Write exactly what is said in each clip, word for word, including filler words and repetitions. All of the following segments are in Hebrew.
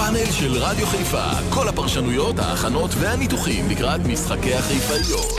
הפאנל של רדיו חיפה, כל הפרשנויות, ההכנות והניתוחים לקראת משחקי החיפאיות.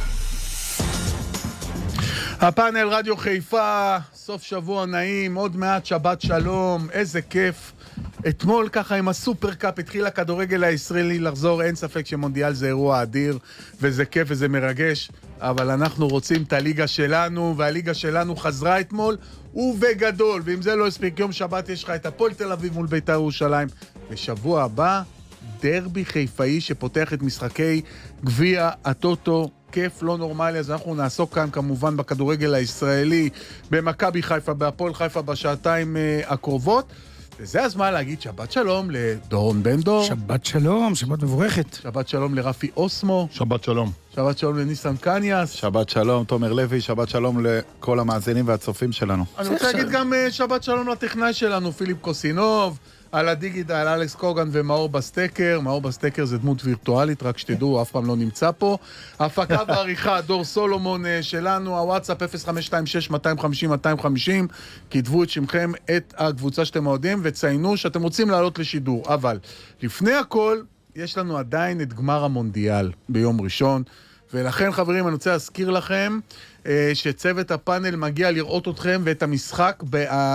הפאנל רדיו חיפה, סוף שבוע נעים, עוד מעט שבת שלום, איזה כיף. אתמול ככה עם הסופרקאפ התחיל הכדורגל הישראלי לחזור, אין ספק שמונדיאל זה אירוע אדיר, וזה כיף וזה מרגש, אבל אנחנו רוצים את הליגה שלנו, והליגה שלנו חזרה אתמול, ובגדול, ואם זה לא הספיק, יום שבת יש לך את הפועל תל אביב מול בית"ר ירושלים, ושבוע הבא, דרבי חיפאי שפותח את משחקי גביע הטוטו, כיף לא נורמלי, אז אנחנו נעסוק כאן כמובן בכדורגל הישראלי, במכבי חיפה, בהפועל חיפה בשעתיים uh, הקרובות, וזה הזמן להגיד שבת שלום לדורון בן דור. שבת שלום, שבת מבורכת. שבת שלום לרפי אוסמו. שבת שלום. שבת שלום לניסן קניאס. שבת שלום, תומר לוי, שבת שלום לכל המאזינים והצופים שלנו. אני רוצה להגיד גם uh, שבת שלום לטכנאי שלנו, פיליפ קוסינוב, על הדיגיטל, אלכס קוגן ומאור בסטקר. מאור בסטקר זה דמות וירטואלית, רק שתדעו, אף פעם לא נמצא פה. הפקה ועריכה, דור סולומון שלנו, הוואטסאפ אפס חמש שתיים שש שתיים חמש אפס שתיים חמש אפס, כתבו את שמכם, את הקבוצה שאתם אוהדים, וציינו שאתם רוצים לעלות לשידור. אבל לפני הכל, יש לנו עדיין את גמר המונדיאל ביום ראשון, ולכן חברים, אני רוצה להזכיר לכם שצוות הפאנל מגיע לראות אתכם ואת המשחק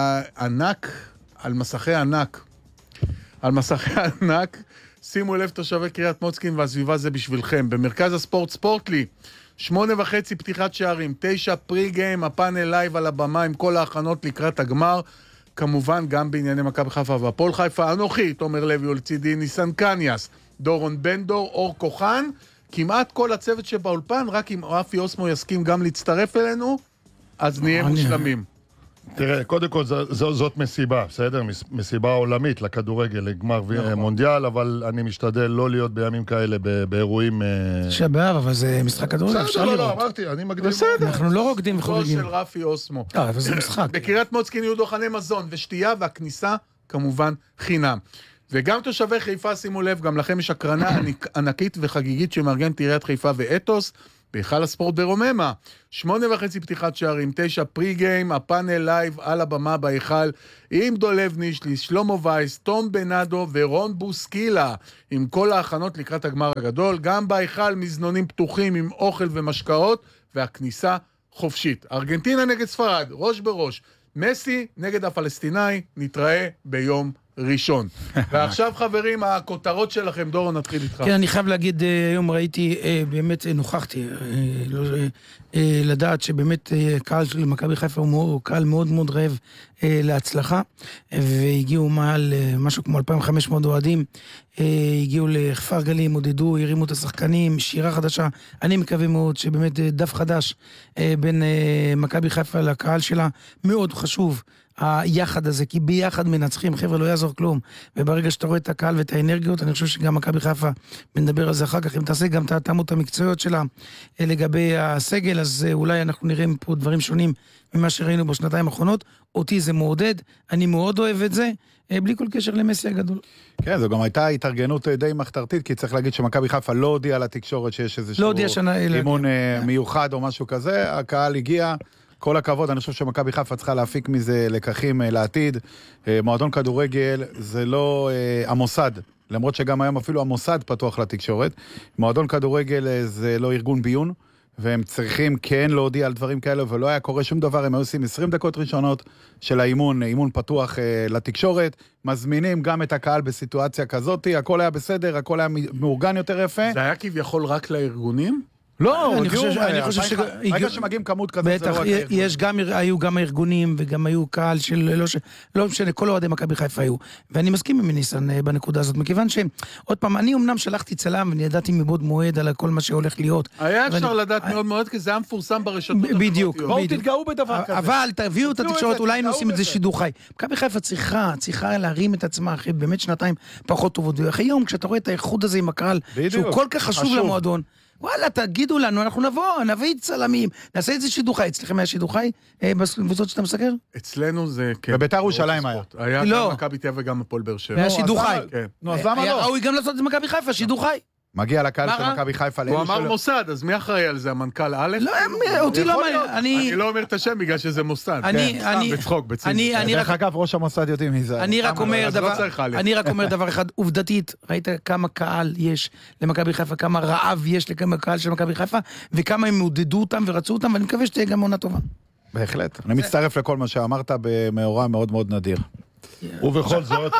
בענק, על מסכי ענק. על מסכי ענק, שימו לב תושבי קריית מוצקין והסביבה, זה בשבילכם. במרכז הספורט ספורטלי, שמונה וחצי פתיחת שערים, תשע פרי גיים, הפאנל לייב על הבמה עם כל ההכנות לקראת הגמר, כמובן גם בענייני מכבי חיפה והפועל חיפה. אנוכי, תומר לוי ולצידי ניסן קניאס, דורון בן דור, אור כוחן, כמעט כל הצוות שבאולפן, רק אם רפי אוסמו יסכים גם להצטרף אלינו, אז נהיה מושלמים. תראה, קודם כל זו, זאת מסיבה, בסדר? מסיבה עולמית לכדורגל, לגמר מונדיאל, אבל אני משתדל לא להיות בימים כאלה באירועים... שבאב, אבל זה משחק כדורגל, אפשר לראות. לא, לא, אמרתי, אני מגדיר... בסדר. אנחנו לא רוקדים וחוגגים. של רפי אוסמו. אה, אבל זה משחק. בקריית מוצקין יהיו דוכני מזון ושתייה, והכניסה כמובן חינם. וגם תושבי חיפה, שימו לב, גם לכם יש הקרנה ענקית וחגיגית שמארגנת עיריית חיפה ואתוס, בהיכל הספורט ברוממה, שמונה וחצי פתיחת שערים, תשע פרי גיים, הפאנל לייב על הבמה בהיכל, עם דולב נישלי, שלמה וייס, תום בנאדו ורון בוסקילה, עם כל ההכנות לקראת הגמר הגדול, גם בהיכל מזנונים פתוחים עם אוכל ומשקאות, והכניסה חופשית. ארגנטינה נגד ספרד, ראש בראש, מסי נגד הפלסטיני, נתראה ביום ראשון. ועכשיו חברים, הכותרות שלכם, דורון, נתחיל איתך. כן, אני חייב להגיד, היום ראיתי, באמת נוכחתי, לדעת שבאמת קהל של מכבי חיפה הוא קהל מאוד מאוד רעב להצלחה, והגיעו מעל משהו כמו אלפיים וחמש מאות אוהדים, הגיעו לכפר גלים, עודדו, הרימו את השחקנים, שירה חדשה, אני מקווה מאוד שבאמת דף חדש בין מכבי חיפה לקהל שלה, מאוד חשוב, היחד הזה, כי ביחד מנצחים, חבר'ה, לא יעזור כלום, וברגע שאתה רואה את הקהל ואת האנרגיות, אני חושב שגם מכבי חיפה, נדבר על זה אחר כך, אם תעשה גם את ההתאמות המקצועיות שלה, לגבי הסגל, אז אולי אנחנו נראה פה דברים שונים, ממה שראינו בשנתיים האחרונות, אותי זה מעודד, אני מאוד אוהב את זה, בלי כל קשר למסי הגדול. כן, זו גם הייתה התארגנות די מחתרתית, כי צריך להגיד שמכבי חיפה לא הודיעה לתקשורת שיש איזשהו אימון מיוחד או משהו כזה, הקהל הגיע, כל הכבוד, אני חושב שמכבי חיפה צריכה להפיק מזה לקחים לעתיד. מועדון כדורגל זה לא המוסד, למרות שגם היום אפילו המוסד פתוח לתקשורת. מועדון כדורגל זה לא ארגון ביון, והם צריכים כן להודיע על דברים כאלה, ולא היה קורה שום דבר, הם היו עושים עשרים דקות ראשונות של האימון, אימון פתוח לתקשורת, מזמינים גם את הקהל בסיטואציה כזאת, הכל היה בסדר, הכל היה מאורגן יותר יפה. זה היה כביכול רק לארגונים? לא, אני חושב, אני חושב ש... רגע שמגיעים כמות כזאת, בטח, יש גם, היו גם הארגונים, וגם היו קהל של, לא, ש... לא משנה, כל אוהדי מכבי חיפה היו. ואני מסכים עם ניסן בנקודה הזאת, מכיוון שעוד פעם, אני אמנם שלחתי צלם, ואני ידעתי מבעוד מועד על כל מה שהולך להיות. היה אפשר לדעת מאוד מאוד, כי זה היה מפורסם ברשתות. בדיוק. בואו תתגאו בדבר כזה. אבל תביאו את התקשורת, אולי נעשים את זה שידור חי. מכבי חיפה צריכה, צריכה להרים את עצמה אחרי באמת שנתיים פחות טובות. ואחרי יום, כשאתה רואה את האיחוד הזה עם הקהל, שהוא כל כך חשוב למועדון, וואלה, תגידו לנו, אנחנו נבוא, נביא צלמים, נעשה את זה שידור חי. אצלכם היה שידור חי בקבוצות שאתה מסקר? אצלנו זה, כן. בביתר ירושלים היה. היה גם מכבי תל אביב וגם הפועל באר שבע. היה שידור חי. נו, אז למה לא? ראוי גם לעשות את מכבי חיפה, שידור חי. מגיע לקהל של מכבי חיפה. הוא אמר מוסד, אז מי אחראי על זה? המנכ"ל א'? לא, אותי לא מעניין. אני לא אומר את השם בגלל שזה מוסד. סתם בצחוק, בציניות. דרך אגב, ראש המוסד יודעים מי זה. אני רק אומר דבר אחד, עובדתית, ראית כמה קהל יש למכבי חיפה, כמה רעב יש לקהל של מכבי חיפה, וכמה הם עודדו אותם ורצו אותם, ואני מקווה שתהיה גם עונה טובה. בהחלט. אני מצטרף לכל מה שאמרת במאורע מאוד מאוד נדיר. ובכל זאת,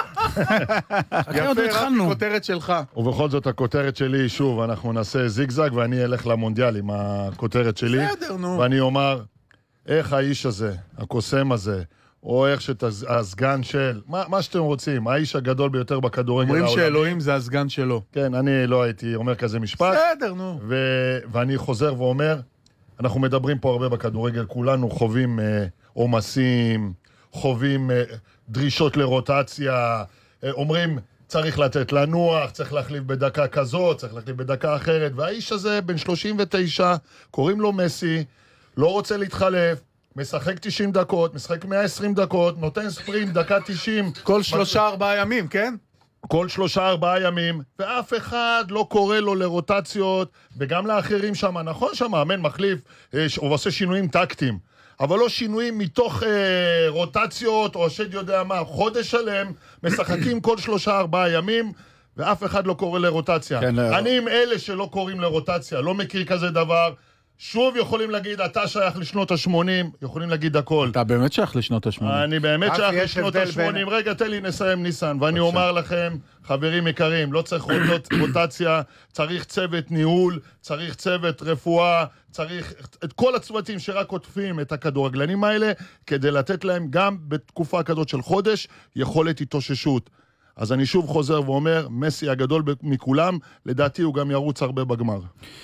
יפה, רק הכותרת שלך. ובכל זאת הכותרת שלי, שוב, אנחנו נעשה זיגזג ואני אלך למונדיאל עם הכותרת שלי. בסדר, נו. ואני אומר, איך האיש הזה, הקוסם הזה, או איך שהסגן של, מה, מה שאתם רוצים, האיש הגדול ביותר בכדורגל העולמי. אומרים שאלוהים זה הסגן שלו. כן, אני לא הייתי אומר כזה משפט. בסדר, נו. ו- ואני חוזר ואומר, אנחנו מדברים פה הרבה בכדורגל, כולנו חווים אה, עומסים, חווים אה, דרישות לרוטציה, אה, אומרים, צריך לתת לנוח, צריך להחליף בדקה כזאת, צריך להחליף בדקה אחרת, והאיש הזה, בן שלושים ותשע, קוראים לו מסי, לא רוצה להתחלף, משחק תשעים דקות, משחק מאה ועשרים דקות, נותן ספרינט, דקה תשעים. כל שלושה ארבעה ימים, כן? כל שלושה ארבעה ימים, ואף אחד לא קורא לו לרוטציות, וגם לאחרים שם, נכון שהמאמן מחליף, הוא עושה שינויים טקטיים, אבל לא שינויים מתוך אה, רוטציות, או שד יודע מה, חודש שלם, משחקים כל שלושה ארבעה ימים, ואף אחד לא קורא לרוטציה. כן, אני עם אלה שלא קוראים לרוטציה, לא מכיר כזה דבר, שוב יכולים להגיד, אתה שייך לשנות ה-שמונים, יכולים להגיד הכל. אתה באמת שייך לשנות ה-שמונים. אני באמת שייך לשנות ה-שמונים. רגע, תן לי נסיים ניסן, ואני אומר לכם, חברים יקרים, לא צריך רוטציה, צריך צוות ניהול, צריך צוות רפואה, צריך את כל הצוותים שרק עוטפים את הכדורגלנים האלה, כדי לתת להם גם בתקופה כזאת של חודש, יכולת התאוששות. אז אני שוב חוזר ואומר, מסי הגדול מכולם, לדעתי הוא גם ירוץ הרבה בגמר.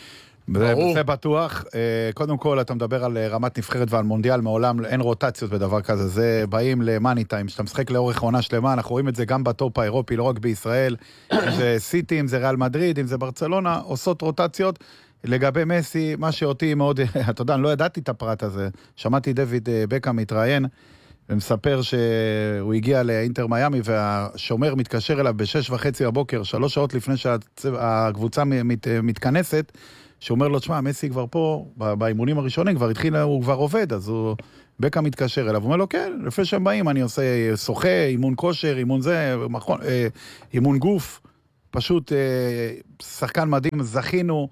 זה בטוח. קודם כל, אתה מדבר על רמת נבחרת ועל מונדיאל, מעולם אין רוטציות בדבר כזה, זה באים למאני טיים, שאתה משחק לאורך עונה שלמה, אנחנו רואים את זה גם בטופ האירופי, לא רק בישראל, אם זה סיטי, אם זה ריאל מדריד, אם זה ברצלונה, עושות רוטציות. לגבי מסי, מה שאותי מאוד, אתה יודע, אני לא ידעתי את הפרט הזה, שמעתי דויד בקאם מתראיין, ומספר שהוא הגיע לאינטר מיאמי, והשומר מתקשר אליו בשש וחצי הבוקר, שלוש שעות לפני שהקבוצה מת, מתכנסת, שאומר לו, תשמע, מסי כבר פה, באימונים הראשונים, כבר התחיל, הוא כבר עובד, אז הוא, בקה מתקשר אליו, הוא אומר לו, כן, לפני שהם באים, אני עושה שוחה, אימון כושר, אימון זה, אימון גוף, פשוט שחקן מדהים, זכינו,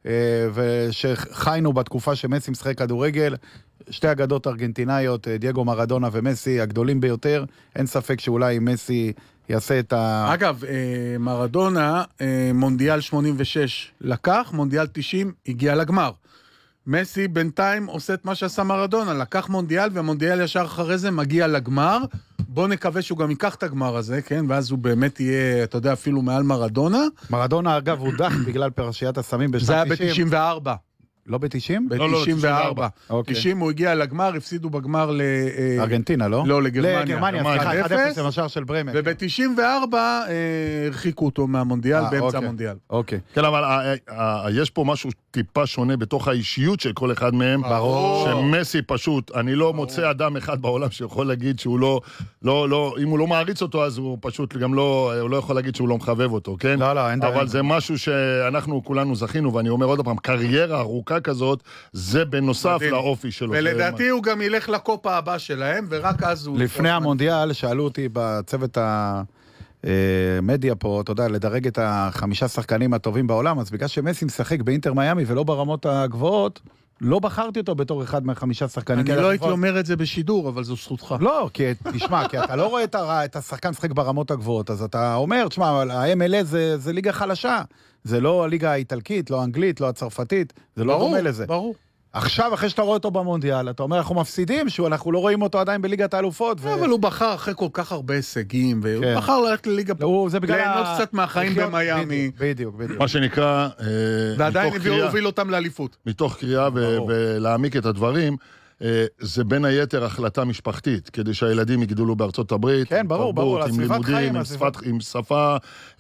ושחיינו בתקופה שמסי משחק כדורגל, שתי אגדות ארגנטינאיות, דייגו מרדונה ומסי, הגדולים ביותר, אין ספק שאולי מסי יעשה את ה... אגב, מרדונה, מונדיאל שמונים ושש לקח, מונדיאל תשעים הגיע לגמר. מסי בינתיים עושה את מה שעשה מרדונה, לקח מונדיאל, והמונדיאל ישר אחרי זה מגיע לגמר, בוא נקווה שהוא גם ייקח את הגמר הזה, כן? ואז הוא באמת יהיה, אתה יודע, אפילו מעל מרדונה. מרדונה, אגב, הוא דח בגלל פרשיית הסמים בשנת תשעים. זה היה ב-תשעים וארבע. לא ב-תשעים? ב-תשעים וארבע. תשעים הוא הגיע לגמר, הפסידו בגמר ל... ארגנטינה, לא? לא, לגרמניה. לגרמניה, סליחה, אחד אפס עם השער של ברמן. וב-תשעים וארבע הרחיקו אותו מהמונדיאל, באמצע המונדיאל. אוקיי. כן, אבל יש פה משהו טיפה שונה בתוך האישיות של כל אחד מהם. ברור. שמסי פשוט, אני לא מוצא אדם אחד בעולם שיכול להגיד שהוא לא, לא, לא, אם הוא לא מעריץ אותו, אז הוא פשוט גם לא, הוא לא יכול להגיד שהוא לא מחבב אותו, כן? לא, לא, אין דבר. אבל זה משהו שאנחנו כולנו זכינו, ואני אומר עוד פעם, קריירה ארוכה כזאת, זה בנוסף לאופי שלו. ולדעתי הוא גם ילך לקופה הבא שלהם, ורק אז הוא... לפני המונדיאל, שאלו אותי בצוות המדיה פה, אתה יודע, לדרג את החמישה שחקנים הטובים בעולם, אז בגלל שמסי משחק באינטר מיאמי ולא ברמות הגבוהות, לא בחרתי אותו בתור אחד מהחמישה שחקנים. אני לא הייתי אומר את זה בשידור, אבל זו זכותך. לא, כי תשמע, כי אתה לא רואה את השחקן משחק ברמות הגבוהות, אז אתה אומר, תשמע, ה-אם אל אס זה ליגה חלשה. זה לא הליגה האיטלקית, לא האנגלית, לא הצרפתית, זה לא דומה לזה. ברור. עכשיו, אחרי שאתה רואה אותו במונדיאל, אתה אומר, אנחנו מפסידים, שאנחנו לא רואים אותו עדיין בליגת האלופות. אבל הוא בחר אחרי כל כך הרבה הישגים, והוא בחר ללכת לליגה פה. ליהנות קצת מהחיים במיימי. בדיוק, בדיוק. מה שנקרא, ועדיין הוביל אותם לאליפות. מתוך קריאה ולהעמיק את הדברים, זה בין היתר החלטה משפחתית, כדי שהילדים יגדלו בארצות הברית. כן, ברור, ברור, עם לימודים, עם שפה,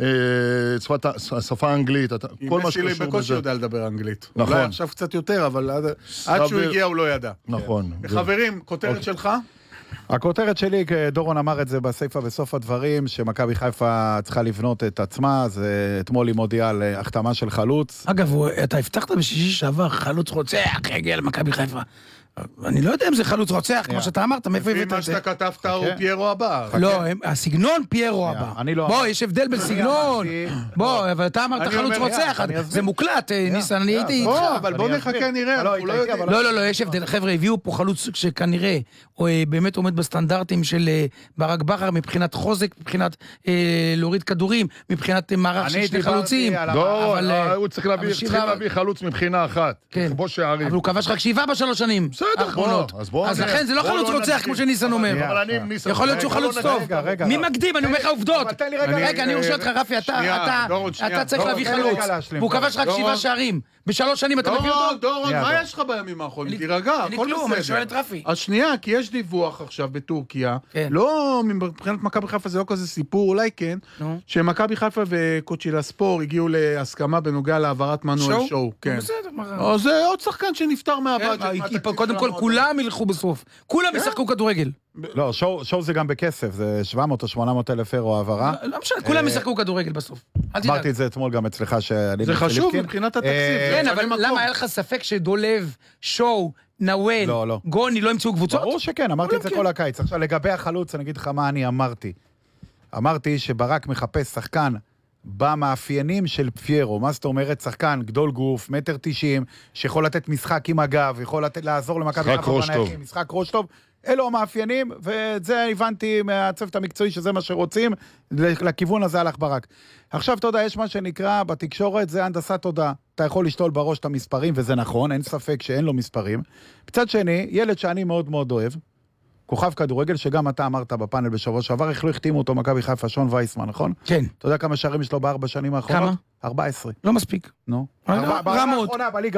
שפה אנגלית, כל מה שקשור בזה. מסי בקושי יודע לדבר אנגלית. נכון. עכשיו קצת יותר, אבל עד שהוא הגיע הוא לא ידע. נכון. חברים, כותרת שלך? הכותרת שלי, דורון אמר את זה בסייפה בסוף הדברים, שמכבי חיפה צריכה לבנות את עצמה, זה אתמול היא מודיעה על החתמה של חלוץ. אגב, אתה הבטחת בשישי שעבר, חלוץ רוצח, יגיע למכבי חיפה. אני לא יודע אם זה חלוץ רוצח, כמו שאתה אמרת, מאיפה הבאת את זה? לפי מה שאתה כתבת הוא פיירו הבא. לא, הסגנון פיירו הבא. בוא, יש הבדל בין סגנון. בוא, אבל אתה אמרת חלוץ רוצח, זה מוקלט, ניסן, אני הייתי איתך. אבל בוא נחכה, נראה. לא, לא, לא, יש הבדל. חבר'ה, הביאו פה חלוץ שכנראה באמת עומד בסטנדרטים של ברק בכר, מבחינת חוזק, מבחינת להוריד כדורים, מבחינת מערך של שני חלוצים. לא, הוא צריך להביא חלוץ מבחינה אחת. כמו שערים. אבל הוא כבש רק שבעה בשלוש שנים. האחרונות. אז לכן זה לא חלוץ רוצח כמו שניסן אומר. יכול להיות שהוא חלוץ טוב. מי מקדים? אני אומר לך עובדות. רגע, אני רוצה אותך רפי, אתה צריך להביא חלוץ. והוא כבש רק שבעה שערים. בשלוש שנים אתה מביא אותו? דורון, מה יש לך בימים האחרונים? תירגע, הכל בסדר. אני שואל את רפי. אז שנייה, כי יש דיווח עכשיו בטורקיה. לא, מבחינת מכבי חיפה זה לא כזה סיפור, אולי כן, שמכבי חיפה וקוצ'ילה ספור הגיעו להסכמה בנוגע להעברת מנואל שואו. בסדר, זה עוד שחקן שנפטר מהבית. קודם כל, כולם ילכו בסוף. כולם ישחקו כדורגל. לא, שואו זה גם בכסף, זה שבע מאות או שמונה מאות אלף אירו העברה. לא משנה, כולם ישחקו כדורגל בסוף. אמרתי את זה אתמול גם אצלך שאני... זה חשוב מבחינת התקציב. כן, אבל למה היה לך ספק שדולב, שואו, נאוול, גוני לא ימצאו קבוצות? ברור שכן, אמרתי את זה כל הקיץ. עכשיו, לגבי החלוץ, אני אגיד לך מה אני אמרתי. אמרתי שברק מחפש שחקן במאפיינים של פיירו. מה זאת אומרת? שחקן גדול גוף, מטר תשעים, שיכול לתת משחק עם הגב, יכול לעזור למכבי חיפה בנייחים, משחק ראש טוב. אלו המאפיינים, ואת זה הבנתי מהצוות המקצועי שזה מה שרוצים, לכיוון הזה הלך ברק. עכשיו, אתה יודע, יש מה שנקרא בתקשורת, זה הנדסת תודעה. אתה יכול לשתול בראש את המספרים, וזה נכון, אין ספק שאין לו מספרים. בצד שני, ילד שאני מאוד מאוד אוהב, כוכב כדורגל, שגם אתה אמרת בפאנל בשבוע שעבר, איך לא החתימו אותו מכבי חיפה, שון וייסמן, נכון? כן. אתה יודע כמה שערים יש לו בארבע שנים האחרונות? כמה? ארבע עשרה. לא מספיק. נו. רמות.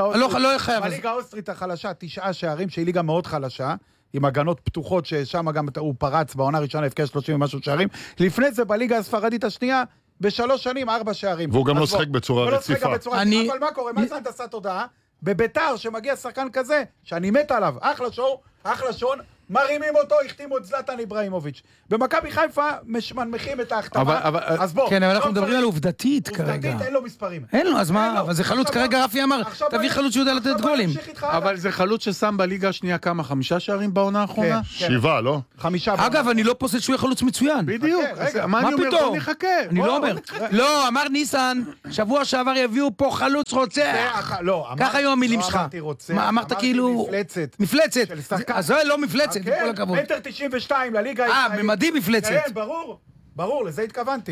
בליגה האוסטרית החלשה, תשעה שערים, שהיא ליגה מאוד חלשה, עם הגנות פתוחות, ששם גם הוא פרץ בעונה הראשונה, הפקע שלושים ומשהו שערים. לפני זה בליגה הספרדית השנייה, בשלוש שנים, ארבע שערים. והוא גם לא שחק בצורה רציפה. אבל מה קורה? מה זה הנדסת תודעה? בביתר שמגיע שחקן כזה, שאני מת עליו, אחלה שור, אחלה שון, מרימים אותו, החתימו את זלטן איברהימוביץ'. במכבי חיפה משמנמכים את ההחתמה, אז בוא. כן, אבל אנחנו מדברים על עובדתית כרגע. עובדתית אין לו מספרים. אין לו, אז מה? אבל זה חלוץ כרגע, רפי אמר, תביא חלוץ שיודע לתת גולים. אבל זה חלוץ ששם בליגה השנייה כמה? חמישה שערים בעונה האחרונה? שבעה, לא? חמישה. אגב, אני לא פוסל שהוא יהיה חלוץ מצוין. בדיוק. מה אני אומר? בוא נחכה. אני לא אומר. לא, אמר ניסן, שבוע שעבר יביאו פה חלוץ רוצח. ככה היו המילים שלך. אמרת כאילו... מפלצת. אז זה לא מפלצת. מטר תשעים ושתיים לליגה הישראלית. אה, ממדים מפלצת. כן, ברור. ברור, לזה התכוונתי.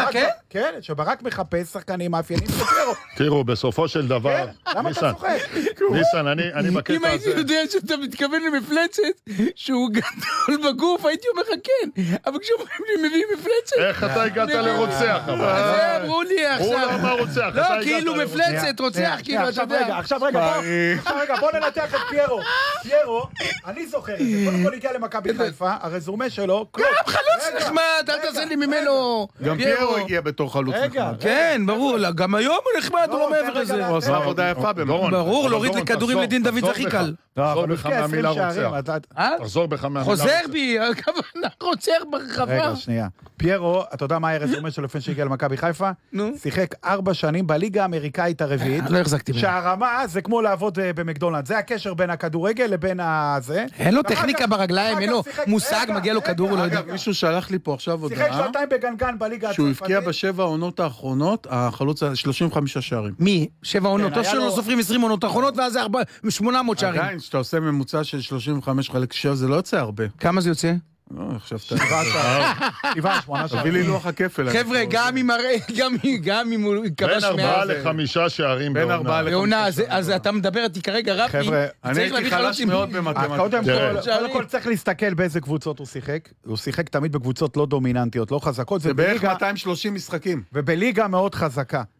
כן, שברק מחפש שחקנים מאפיינים של פיירו. תראו, בסופו של דבר... למה אתה צוחק? ניסן, אני בקטע הזה... אם הייתי יודע שאתה מתכוון למפלצת, שהוא גדול בגוף, הייתי אומר לך כן. אבל כשאומרים לי, מביא מפלצת... איך אתה הגעת לרוצח? זה אמרו לי עכשיו. הוא לא אמר רוצח. לא, כאילו מפלצת, רוצח, כאילו, אתה יודע. עכשיו רגע, בוא ננתח את פיירו. פיירו, אני זוכר את זה. קודם כל הגיע למכבי חיפה, הרזומה שלו... גם חלוץ נחמד, אל תעשה לי ממנו. גם פיירו הגיע בתור חלוץ נחמד. כן, ברור, גם היום הוא נחמד, הוא לא מעבר לזה. הוא עושה עבודה יפה במרון. ברור, להוריד לכדורים לדין דוד זה הכי קל. תחזור בך מהמילה רוצח. תחזור בך מהמילה רוצח. חוזר בי, הכוונה רוצח ברחבה. רגע, שנייה. פיירו, אתה יודע מה היה רזומה שלו לפני שהגיע למכבי חיפה? שיחק ארבע שנים בליגה האמריקאית הרביעית. לא החזקתי ממנו. שהרמה זה כמו לעבוד במקדונלד. זה הקשר בין הכדורגל לבין הזה. אין לו טכניקה ברגליים, אין לו מושג, מגיע לו כדור, הוא לא יודע. אגב, מישהו שלח לי פה עכשיו הודעה. שיחק שעתיים בגנגן בליגה הצרפתית. שהוא הבקיע בשבע העונות האחרונות, החלוץ שלושים וחמישה שערים. מי? שבע עונות, טוב שלא סופרים עשרים עונות האחרונות, ואז זה שמונה מאות שערים. עדיין, שאתה עושה ממוצע של שלושים וחמש חלק שבע, זה לא יוצא הרבה. כמה זה יוצא? לא, עכשיו אתה... תביא לי לוח הכפל. חבר'ה, גם אם גם אם הוא כבש בין ארבעה לחמישה שערים בעונה. אז אתה מדבר איתי כרגע, רפי. חבר'ה, אני הייתי חלש מאוד במתמטיקה. קודם כל צריך להסתכל באיזה קבוצות הוא שיחק. הוא שיחק תמיד בקבוצות לא דומיננטיות, לא חזקות. זה בערך מאתיים ושלושים משחקים. ובליגה מאוד חזקה.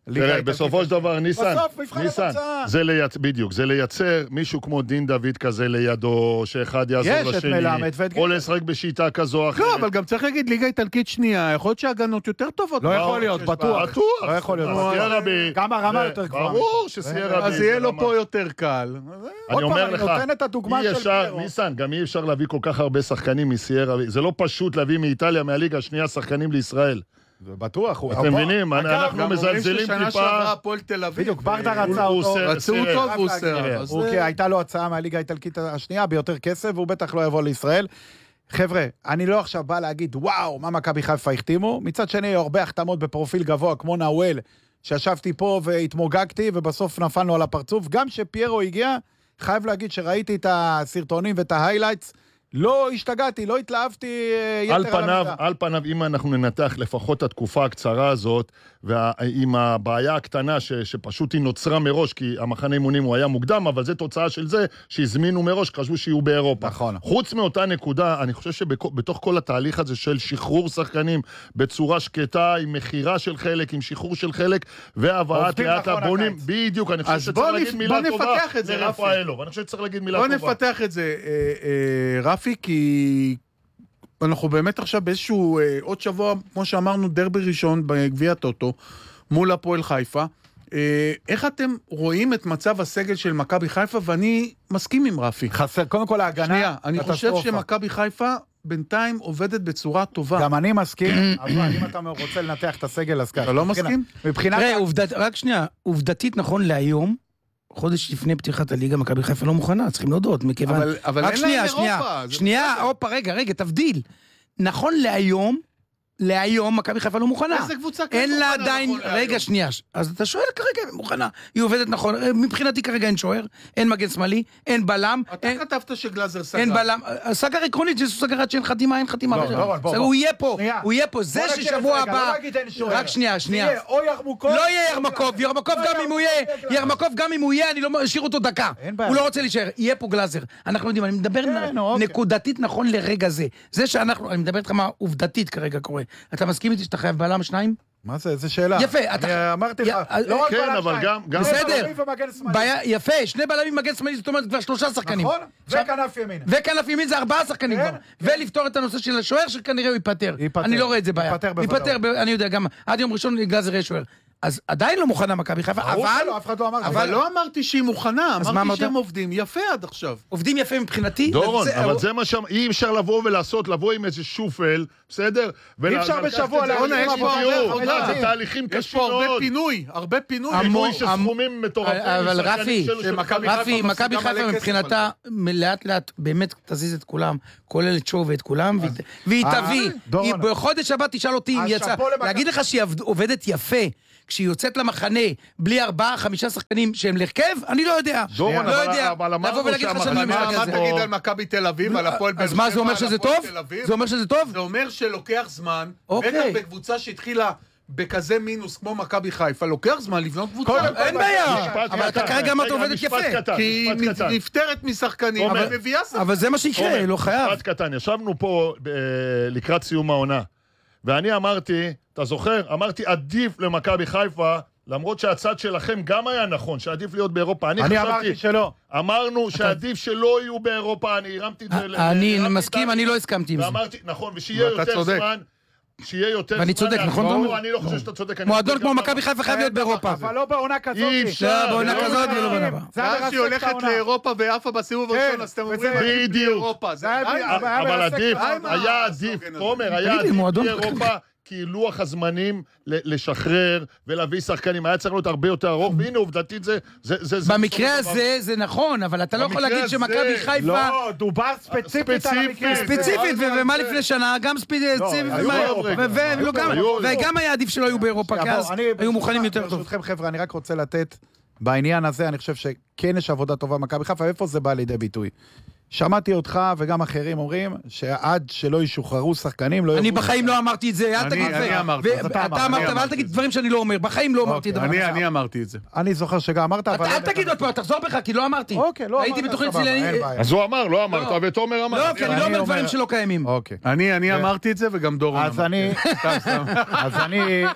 תראה, בסופו של דבר, ניסן, בסוף, מבחן ניסן, התוצאה. זה לייצר, בדיוק, זה לייצר מישהו כמו דין דוד כזה לידו, שאחד יעזור יש את לשני, מלמד ואת או לשחק בשיטה כזו או אחרת. לא, אבל גם צריך להגיד, ליגה איטלקית שנייה, יכול להיות שהגנות יותר טובות. לא יכול להיות, בטוח. בטוח. לא יכול להיות. סיירה רבי. גם הרמה יותר גבוהה. ברור שסיירה רבי. אז יהיה לו פה יותר קל. אני אומר אני לך, נותן את הדוגמה אי של אפשר, פיירו. ניסן, גם אי אפשר להביא כל כך הרבה שחקנים מסיירה רבי. זה לא פשוט להביא מאיטליה, מהליגה השנייה, שחקנים לישראל. זה בטוח. אתם מבינים? אנחנו גם אומרים מזלזלים ששנה טיפה. שעברה הפועל תל אביב. בדיוק, ברדה אה, רצה הוא אותו. עושה- רצו תראה, אותו והוא רק עושה. להגיד, אז הוא- זה- כי הייתה לו הצעה מהליגה האיטלקית השנייה ביותר כסף, והוא בטח לא יבוא לישראל. חבר'ה, אני לא עכשיו בא להגיד, וואו, מה מכבי חיפה החתימו? מצד שני, היו הרבה החתמות בפרופיל גבוה, כמו נאואל, שישבתי פה והתמוגגתי, ובסוף נפלנו על הפרצוף. גם שפיירו הגיע, חייב להגיד שראיתי את הסרטונים ואת ההיילייטס, לא השתגעתי, לא התלהבתי יתר על על פניו, המידה. על פניו, אם אנחנו ננתח לפחות התקופה הקצרה הזאת, ועם הבעיה הקטנה ש, שפשוט היא נוצרה מראש, כי המחנה אימונים הוא היה מוקדם, אבל זה תוצאה של זה שהזמינו מראש, חשבו שיהיו באירופה. נכון. חוץ מאותה נקודה, אני חושב שבתוך כל התהליך הזה של שחרור שחקנים בצורה שקטה, עם מחירה של חלק, עם שחרור של חלק, והבאת עובדים לאט נכון הבונים, הקיץ. בדיוק, אני חושב אז שצריך בוא להגיד נפ- מילה בוא טובה נפתח את זה, רפי. לרפאלוב, ואני חושב שצריך להגיד מילה בוא טובה. נפתח את זה, אה, אה, רפי, כי אנחנו באמת עכשיו באיזשהו, אה, עוד שבוע, כמו שאמרנו, דרבי ראשון בגביע הטוטו, מול הפועל חיפה. אה, איך אתם רואים את מצב הסגל של מכבי חיפה? ואני מסכים עם רפי. חסר, קודם כל ההגנה, שנייה, אני חושב קטסטרופה. שמכבי חיפה בינתיים עובדת בצורה טובה. גם אני מסכים, אבל אם אתה רוצה לנתח את הסגל, אז ככה. אתה לא מסכים? מבחינת... תראה, עובדת- רק שנייה, עובדתית נכון להיום, חודש לפני פתיחת הליגה, מכבי חיפה לא מוכנה, צריכים להודות, מכיוון... אבל- אבל רק אין שנייה, להם שנייה, אירופה, זה שנייה, בסדר. הופה, רגע, רגע, תבדיל. נכון להיום, להיום מכבי חיפה לא מוכנה. איזה קבוצה כן אין לה מוכנה עדיין, נכון להיום? רגע, שנייה, אז אתה שואל כרגע, היא מוכנה, היא עובדת נכון, מבחינתי כרגע אין שוער, אין מגן שמאלי, אין בלם, אתה אין... כתבת שגלאזר סגר. אין בלם, סגר עקרונית, שהוא סגר עד שאין חתימה, אין חתימה. לא, רגע. לא, בוא, זה- בוא. הוא יהיה פה, שנייה. הוא יהיה פה, זה בוא נגיד ששבוע את זה רגע, הבא... לא להגיד אין שוער. רק שנייה, שנייה. זה יהיה או ירמוקוב... לא יהיה ירמקוב, ירמקוב לא גם אם הוא יהיה, ירמקוב גם אם הוא יהיה, אני לא אשאיר אותו דקה. אין בעיה. הוא לא רוצה להישאר, יהיה פה גלאזר. אנחנו יודעים, אני מדבר כן, אוקיי. נקודתית נכון לרגע זה. זה שאנחנו, אני מדבר איתך מה עובדתית כרגע קורה. אתה מסכים איתי שאתה חייב בלם שניים? מה זה? איזה שאלה. יפה, אני אתה- אמרתי יא- לך, לא רק כן, בלם אבל שניים. גם- גם- שני בסדר. בלמים ומגן שמאלי. בעיה, יפה, שני בלמים מגן שמאלי, זאת אומרת כבר שלושה שחקנים. נכון? עכשיו- וכנף ימין. וכנף ימין זה ארבעה שחקנים כן, כבר. ולפתור את הנושא של השוער שכנראה הוא ייפטר. ייפטר. אני לא רואה את זה בעיה. ייפטר בוודאות. ייפטר, ב- אני יודע, גם עד יום ראשון גלאזר יהיה שוער. אז עדיין לא מוכנה מכבי חיפה, ברור אבל שלא, אף אחד לא אמר אבל זה. לא אמרתי שהיא מוכנה, מה אמרתי אמרת? שהם עובדים יפה עד עכשיו. עובדים יפה מבחינתי. דורון, זה- אבל זה מה ש... אי אפשר לבוא ולעשות, לבוא עם איזה שופל, בסדר? אי אפשר בשבוע להגיד להגיד מה בדיוק. עבודה, זה תהליכים יש קשים פה הרבה מאוד. פינוי, הרבה פינוי. המון. פינוי של המ- סכומים מטורפים. אבל משחקנים רפי, שלו של שמכבי מכבי- רפי, חיפה מכבי מפסידה חיפה מלא כסף מבחינתה לאט לאט באמת תזיז את כולם, כולל את שואו ואת כולם, והיא- והיא אה, תביא. דורון. היא- בחודש הבא תשאל אותי אם אז יצא. שאפו למכבי- להגיד לך שהיא עבד- עובדת יפה. כשהיא יוצאת למחנה בלי ארבעה, חמישה שחקנים שהם להרכב, אני לא יודע. דורון, לא אבל- יודע. אבל אמרנו לבוא ולהגיד לך שאני שהמחנה- לא מה משחק מה הזה. תגיד על מכבי תל אביב, על הפועל באר אז שבע, מה זה אומר על שזה הפועל טוב? תל אביב? זה אומר שזה טוב? זה אומר שלוקח זמן, אוקיי. בטח בקבוצה שהתחילה בכזה מינוס כמו מכבי חיפה, לוקח זמן לבנות קבוצה. קודם כל, אין בעיה. משפט אבל אתה קטן. כרגע אמרת רגע, עובדת משפט יפה. קטן, כי היא משפט קטן. נפטרת משחקנים, עומר. אבל מביאה שחקנים. אבל זה מה שיקרה, עומר, לא חייב. משפט קטן, ישבנו פה ב- לקראת סיום העונה, ואני אמרתי, אתה זוכר? אמרתי, עדיף למכבי חיפה, למרות שהצד שלכם גם היה נכון, שעדיף להיות באירופה. אני אני חשבתי, אמרתי שלא. אמרנו שעדיף שלא יהיו באירופה, אני הרמתי את זה. ל- אני הרמתי מסכים, את אני זה, לא הסכמתי עם זה. ואמרתי, נכון, ושיהיה ואתה יותר צודק. זמן, שיהיה יותר זמן. ואני צודק, נכון, להחזור, תומר? אני לא חושב שאתה צודק. אני מועדון חושב כמו גם מכבי חיפה חייב להיות באירופה. אבל לא בעונה כזאת. אי אפשר. לא, בעונה לא כזאת ולא בעונה הבאה. זה ואז מרסק שהיא את הולכת העונה. לאירופה ועפה בסיבוב כן, הראשון, אז אתם וזה- אומרים, עדיף בדיוק. לאירופה. זה זה היה די, ב- אבל- היה אבל מרסק עדיף, את העונה. היה עדיף, הסוגן הזה. תומר, היה תגיד לי, עדיף מועדון- באירופה, כי לוח הזמנים ל- לשחרר ולהביא שחקנים, היה צריך להיות הרבה יותר ארוך, והנה עובדתית זה... זה- זה- זה- במקרה זה- הזה זה נכון, אבל אתה לא יכול במקרה להגיד הזה- שמכבי חיפה... לא, דובר ספציפית על ספציפית. המקרה. הזה. ספציפית, זה- ו- ומה זה- לפני שנה? גם ספציפית, היו באירופה. ולא גם, היו- וגם היה עדיף שלא היו באירופה, כי יבוא, אז אני- היו מוכנים יותר טוב. ברשותכם חבר'ה, אני רק רוצה לתת, בעניין הזה אני חושב שכן יש עבודה טובה במכבי חיפה, ואיפה זה בא לידי ביטוי? שמעתי אותך וגם אחרים אומרים שעד שלא ישוחררו שחקנים לא אני יראו- בחיים לא אמרתי את זה, אל אני- תגיד אני זה. אמרתי. ו- אז אתה אתה אמרת, אמרת, אני ואל אמרתי תגיד את זה. דברים שאני לא אומר, בחיים לא אמרתי דבר אני כזה. אני אמרתי את זה. אני זוכר שגם אמרת, אבל... אתה- אל תגיד עוד פעם, תחזור בך, כי לא אמרתי. אוקיי, לא הייתי אמרת, בתוכנית סבבה, צילני- אין בעיה. אז הוא אמר, לא אמרת, לא. ותומר אמר. לא, כי אני לא אני אומר דברים אומר- שלא קיימים. אוקיי. אני אני אמרתי את זה וגם דורון אז אמר. אני... אז אני...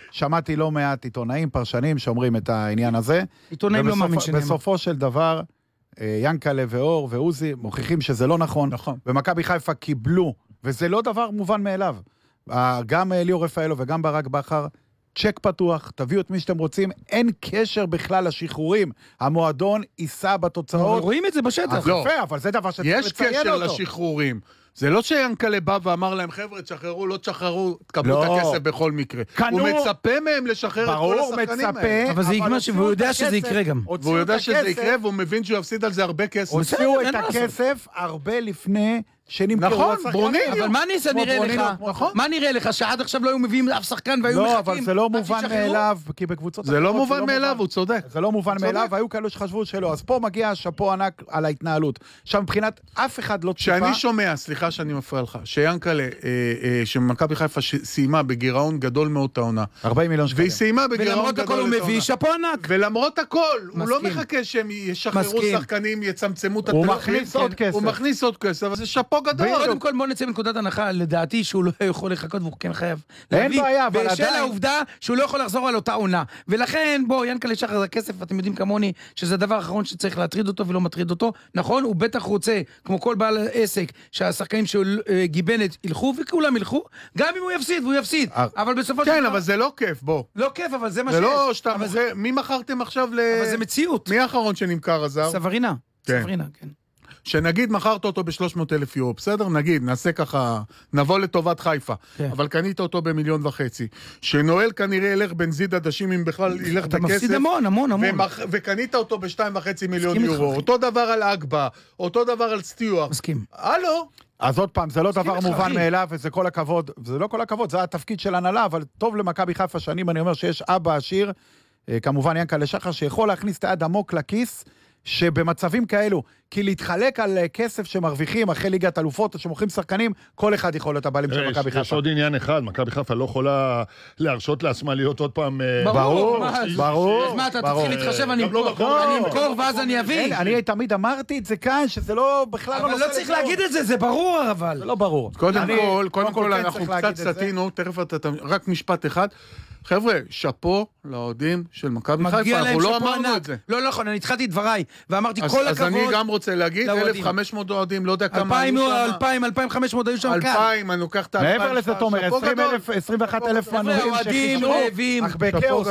שמעתי לא מעט עיתונאים, פרשנים, שאומרים את העניין הזה. עיתונאים לא מאמין שנאמר. בסופו של דבר, ינקלה ואור ועוזי מוכיחים שזה לא נכון. נכון. ומכבי חיפה קיבלו, וזה לא דבר מובן מאליו. גם ליאור רפאלו וגם ברק בכר, צ'ק פתוח, תביאו את מי שאתם רוצים, אין קשר בכלל לשחרורים. המועדון יישא בתוצאות. רואים את זה בשטח. לא. יפה, אבל זה דבר שצריך לציין אותו. יש קשר לשחרורים. זה לא שיאנקלה בא ואמר להם, חבר'ה, תשחררו, לא תשחררו, תקבלו את הכסף בכל מקרה. הוא מצפה מהם לשחרר את כל השחקנים האלה. אבל זה יקרה, והוא יודע שזה יקרה גם. והוא יודע שזה יקרה, והוא מבין שהוא יפסיד על זה הרבה כסף. הוציאו את הכסף הרבה לפני שנמכרו השחקנים. נכון, ברונים. אבל מה ניסה נראה לך? מה נראה לך? שעד עכשיו לא היו מביאים אף שחקן והיו מחכים? לא, אבל זה לא מובן מאליו, כי בקבוצות... זה לא מובן מאליו, הוא צודק. זה לא מובן מאליו, והיו כאלו שחשבו שלא. אז פה מגיע שפו ענק על ההתנהלות. עכשיו, מבחינת אף אחד לא ציפה... שאני שומע, סליחה שאני מפריע לך, שיאנקלה, שמכבי חיפה סיימה בגירעון גדול מאוד העונה. ארבעים מיליון שקלים. והיא סיימה בגירעון גדול ולמרות הכל הוא מביא שפו ענק. ולמרות הכל, הוא לא מחכה שהם ישחררו שחקנים, יצמצמו את הוא מכניס עוד כסף. הוא מכניס עוד כסף, אבל זה שפו גדול. קודם כל בוא נצא מנקודת הנחה, לדעתי שהוא לא יכול לחכות והוא כן חייב. אין בעיה, אבל עדיין... בשל העובדה שהוא לא יכול לחזור על אותה עונה. ולכן, בוא, ינקלה שחר זה הכסף, אתם יודעים כמוני, שזה הדבר האחרון שצריך להטריד אותו ולא מטריד אותו. נכון? הוא בטח רוצה, כמו כל בעל עסק, שהשחקנים שהוא גיבנת ילכו, וכולם ילכו, גם אם הוא יפסיד, והוא יפסיד. אבל בסופו של כן, אבל זה לא כיף, בוא. לא כיף, אבל זה מה שיש. זה לא שאתה מוכר... מי מכרתם עכשיו ל... אבל זה מציאות. מי האחרון שנמכר הזר? סברינה. סברינה, כן. שנגיד מכרת אותו ב-שלוש מאות אלף יורו, בסדר? נגיד, נעשה ככה, נבוא לטובת חיפה, כן. אבל קנית אותו במיליון וחצי. שנואל כנראה ילך בנזיד עדשים אם בכלל ילך את הכסף. אתה מפסיד המון, המון, המון. ומח... וקנית אותו בשתיים וחצי מיליון יורו. אותו דבר על אגבה, אותו דבר על סטיואר. מסכים. הלו? אז עוד פעם, זה לא דבר מובן מאליו, וזה כל הכבוד, זה לא כל הכבוד, זה התפקיד של הנהלה, אבל טוב למכבי חיפה שנים, אני אומר שיש אבא עשיר, כמובן ינקלה שחר, שיכול להכניס את היד עמוק לכיס, שבמצבים כאלו, כי להתחלק על כסף שמרוויחים אחרי ליגת אלופות או שמוכרים שחקנים, כל אחד יכול להיות הבעלים של מכבי חיפה. יש עוד עניין אחד, מכבי חיפה לא יכולה להרשות לעצמה להיות עוד פעם... ברור, ברור. אז מה, אתה תתחיל להתחשב, אני אמכור ואז אני אביא. אני תמיד אמרתי את זה כאן, שזה לא בכלל... אבל לא צריך להגיד את זה, זה ברור אבל. זה לא ברור. קודם כל, קודם כל אנחנו קצת סטינו, תכף אתה... רק משפט אחד. חבר'ה, שפו לאוהדים של מכבי חיפה, אנחנו לא אמרנו את זה. לא, לא נכון, אני התחלתי את דבריי, ואמרתי כל הכבוד. אז אני גם רוצה להגיד, אלף וחמש מאות אוהדים, לא יודע כמה היו שם. אלפיים, אלפיים וחמש מאות היו שם כאן. אלפיים, אני לוקח את האלפיים. מעבר לזה, תומר, עשרים ואחד אלף מנויים שחישרו, אך בכאוס.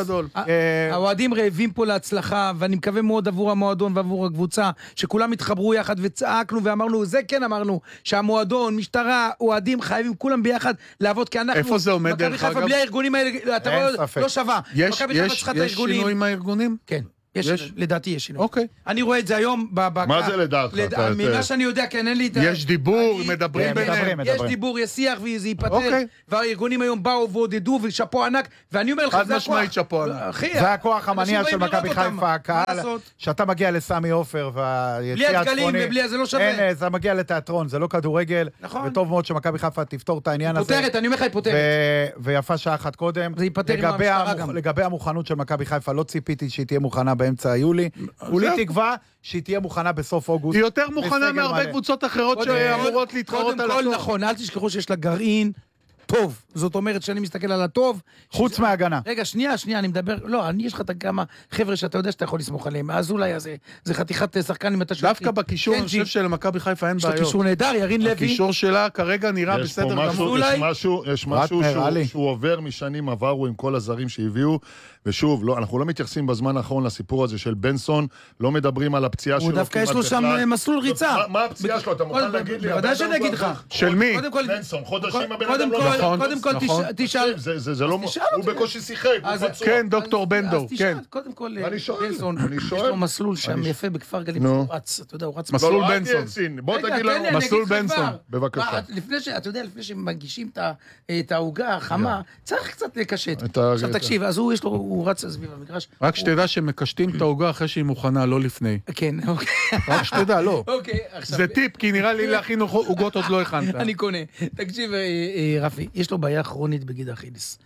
האוהדים רעבים פה להצלחה, ואני מקווה מאוד עבור המועדון ועבור הקבוצה, שכולם התחברו יחד וצעקנו ואמרנו, זה כן אמרנו, שהמועדון, משטרה, אוהדים חייבים כולם ביחד לעבוד, כי אנחנו... איפה זה עומד דרך אגב? בלי הארגונים האלה, אתה לא שווה. יש שינוי עם הארגונים? כן. יש, לדעתי יש שינוי. אוקיי. אני רואה את זה היום בבקה. מה זה לדעתך? ממה שאני יודע, כן, אין לי את... יש דיבור, מדברים ביניהם. יש דיבור, יש שיח וזה ייפטר. והארגונים היום באו ועודדו ושפו ענק, ואני אומר לך, חד משמעית שפו ענק. זה הכוח המניע של מכבי חיפה, הקהל, שאתה מגיע לסמי עופר והיציאה הצפונית. בלי הדגלים ובלי זה לא שווה. אין, זה מגיע לתיאטרון, זה לא כדורגל. וטוב מאוד שמכבי חיפה תפתור את העניין הזה. פותרת, אני אומר לך, היא פותרת. ויפה שעה אחת קודם. זה ייפטר עם המשטרה גם. לגבי המוכנות של מכבי חיפה, לא ציפיתי שהיא תהיה מוכנה באמצע יולי. כולי תקווה שהיא תהיה מוכנה בסוף אוגוסט. היא יותר מוכנה מהרבה קבוצות אחרות שאמורות להתחרות על הטוב. נכון, אל תשכחו שיש לה גרעין טוב. זאת אומרת שאני מסתכל על הטוב. חוץ מהגנה. רגע, שנייה, שנייה, אני מדבר, לא, אני יש לך כמה חבר'ה שאתה יודע שאתה יכול לסמוך עליהם. אז אולי זה חתיכת שחקן אם אתה שואל. דווקא בקישור, אני חושב שלמכבי חיפה אין בעיות. יש לו קישור נהדר, ירין לוי. הקישור שלה כרגע נראה בסדר גמור. יש משהו שהוא עובר משנים עברו עם כל הזרים שהביאו, ושוב, לא, אנחנו לא מתייחסים בזמן האחרון לסיפור הזה של בנסון, לא מדברים על הפציעה שלו. הוא דווקא יש לו שם מסלול ריצה. מה הפציעה שלו? אתה מוכן להגיד לי? בוודאי שאני אגיד לך. של מי? בנסון, חודשים הבן אדם לא נכון. קודם כל תשאל. זה לא... הוא בקושי שיחק, הוא פצוע. כן, דוקטור בנדור, כן. קודם כל, בנסון, יש לו מסלול שם יפה בכפר גלים, הוא רץ, אתה יודע, הוא רץ. מסלול בנסון. בוא תגיד לנו. מסלול בנסון. בבקשה. אתה יודע, לפני שמגישים את ההוגה החמה, צריך קצת לקשט. עכשיו תקשיב, אז הוא יש לו, הוא רץ סביב המגרש. רק שתדע שמקשטים את ההוגה אחרי שהיא מוכנה, לא לפני. כן, אוקיי. רק שתדע, לא. אוקיי, עכשיו... זה טיפ, כי נראה לי להכין הוגות עוד לא הכנת. אני קונה. תקשיב, רפי, יש לו בעיה כרונית בגיד אכילס.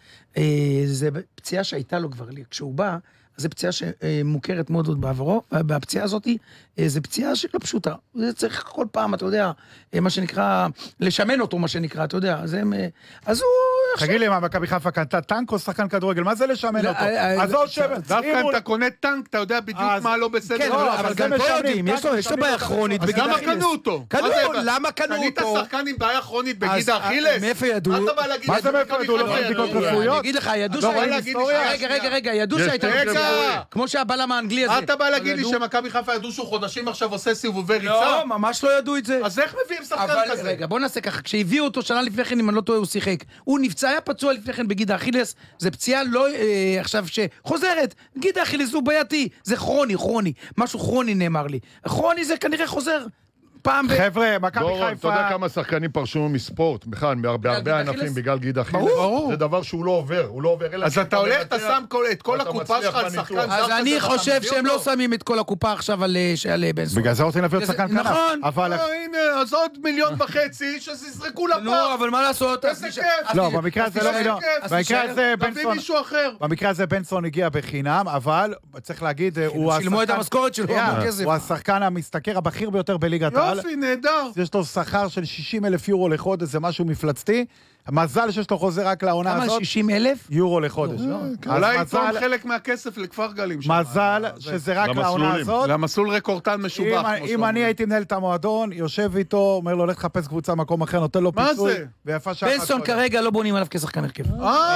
זה פציעה שהייתה לו כבר, כשהוא בא, זו פציעה שמוכרת מאוד עוד בעברו, והפציעה הזאת זו פציעה שלא פשוטה. זה צריך כל פעם, אתה יודע, מה שנקרא, לשמן אותו, מה שנקרא, אתה יודע. אז הוא תגיד לי, מה, מכבי חיפה קנתה טנק או שחקן כדורגל? מה זה לשמן אותו? אז עוד שבע. דווקא אם אתה קונה טנק, אתה יודע בדיוק מה לא בסדר. כן, אבל גם פה יודעים, יש לו בעיה כרונית בגיד אכילס. למה קנו אותו? קנו, למה קנו אותו? קנית שחקן עם בעיה כרונית בגיד אכילס? מאיפה ידעו? מה זה מאיפה ידעו? לא בדיקות רפואיות? אני אגיד לך, ידעו רגע, רגע, רגע, ידעו שהייתה כמו שהבלם האנגלי הזה. אתה בא להגיד לי שמכבי חיפה ידעו שהוא חודשים עכשיו עושה סיבובי ריצה? לא, ממש לא ידעו את זה. אז איך מביאים שחקן כזה? רגע, בוא נעשה ככה, כשהביאו אותו שנה לפני כן, אם אני לא טועה, הוא שיחק. הוא נפצע, היה פצוע לפני כן בגיד האכילס, זה פציעה לא עכשיו שחוזרת. גיד האכילס הוא בעייתי, זה כרוני, כרוני. משהו כרוני נאמר לי. כרוני זה כנראה חוזר. פעם ב... חבר'ה, מכבי חיפה... אתה יודע כמה שחקנים פרשו מספורט, בכלל, בהרבה ענפים, בגלל גיד אכילס? זה דבר שהוא לא עובר, הוא לא עובר. אז אתה הולך, אתה שם את כל הקופה שלך על שחקן... אז אני חושב שהם לא שמים את כל הקופה עכשיו על בנסון. בגלל זה רוצים להביא עוד שחקן כנף. נכון. אבל... הנה, אז עוד מיליון וחצי, שתזרקו לפח. נו, אבל מה לעשות? איזה כיף. לא, במקרה הזה לא מיליון. במקרה הזה בנסון... תביא מישהו אחר. במקרה הזה בנסון הגיע בחינם, אבל צריך להגיד, הוא שילמו את המשכורת שלו, הוא השחקן המשתכר הבכיר ביותר בליגת העל. יופי, נהדר. יש לו שכר של שישים אלף יורו לחודש, זה משהו מפלצתי. מזל שיש לו חוזר רק לעונה הזאת. כמה? שישים אלף? יורו לחודש. אולי יתרום חלק מהכסף לכפר גלים. מזל שזה רק לעונה הזאת. למסלול רקורטן משובח. אם אני הייתי מנהל את המועדון, יושב איתו, אומר לו, לך לחפש קבוצה מקום אחר, נותן לו פיצוי. מה זה? בנסון כרגע לא בונים עליו כשחקן הרכב.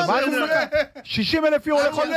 שישים אלף יורו לחודש.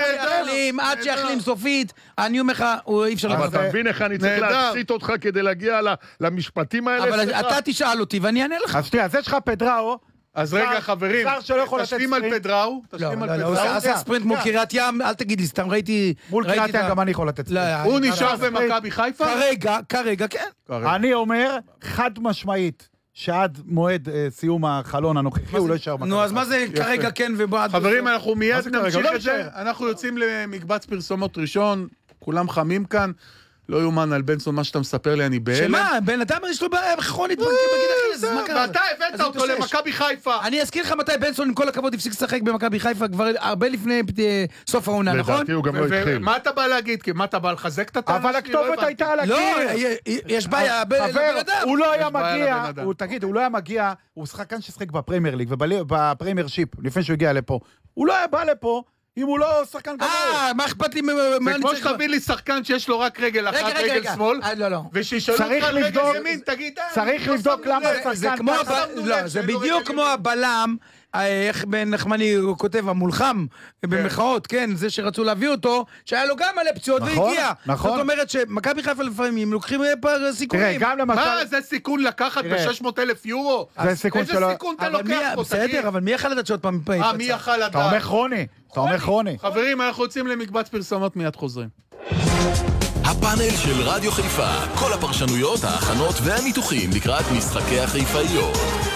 עד שיחלים סופית, אני אומר לך, אי אפשר אבל אתה מבין איך אני צריך להצית אותך כדי להגיע למשפטים האלה? אבל אתה תשאל אותי ואני אענה לך. אז שנייה, אז יש לך פדראו. אז רגע, חברים, תשלים על פדראו, תשלים על פדראו. עשה ספרינט מול קריית ים, אל תגיד לי, סתם ראיתי... מול קריית ים גם אני יכול לתת ספרינט. הוא נשאר במכבי חיפה? כרגע, כרגע, כן. אני אומר, חד משמעית, שעד מועד סיום החלון הנוכחי, הוא לא יישאר מכבי. נו, אז מה זה כרגע כן ובעד... חברים, אנחנו מיד נמשיך את זה. אנחנו יוצאים למקבץ פרסומות ראשון, כולם חמים כאן. לא יומן על בנסון, מה שאתה מספר לי, אני בהלם. שמה? בן אדם יש לו בעיה כרונית בגיד אכילס, מה קרה? ואתה הבאת אותו למכבי חיפה. אני אזכיר לך מתי בנסון, עם כל הכבוד, הפסיק לשחק במכבי חיפה כבר הרבה לפני סוף העונה, נכון? לדעתי הוא גם לא התחיל. מה אתה בא להגיד? מה אתה בא לחזק את הטענה? אבל הכתובת הייתה על הקיר. לא, יש בעיה לבן אדם. הוא לא היה מגיע, תגיד, הוא לא היה מגיע, הוא שחקן ששחק בפרמייר ליג ובפרמייר שיפ, לפני שהוא הגיע לפה. הוא לא היה בא לפה אם הוא לא שחקן גדול. אה, מה אכפת לי? זה כמו שתביא לי שחקן שיש לו רק רגל אחת, רגל שמאל, ושישאלו אותך על רגל ימין, תגיד, צריך לבדוק למה שחקן... לא, זה בדיוק כמו הבלם, איך בן נחמני כותב, המולחם, במחאות, כן, זה שרצו להביא אותו, שהיה לו גם מלא פציעות והגיע. נכון. זאת אומרת שמכבי חיפה לפעמים לוקחים סיכונים. תראה, גם למשל... מה, זה סיכון לקחת ב-שש מאות אלף יורו? זה סיכון שלו. איזה סיכון אתה לוקח פה, תגיד? בסדר, אבל מי יכל לדעת שעוד פעם פעם? אה, מי יכל לדעת? אתה אומר כרוני. אתה אומר כרוני. חברים, אנחנו יוצאים למקבץ פרסומות, מיד חוזרים. הפאנל של רדיו חיפה, כל הפרשנויות, ההכנות והניתוחים לקראת משחקי החיפאיות.